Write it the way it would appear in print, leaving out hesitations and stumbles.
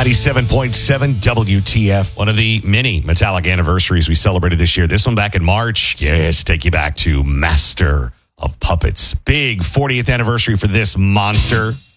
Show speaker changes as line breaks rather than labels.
97.7 WTF. One of the many Metallic anniversaries we celebrated this year. This one back in March. Yes, take you back to Master of Puppets. Big 40th anniversary for this monster.